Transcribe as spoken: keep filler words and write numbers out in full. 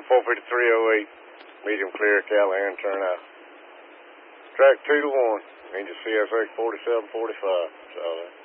four fifty-three oh eight, medium clear, Callahan, turn out. Track two to one, engine C S X forty-seven forty-five, so.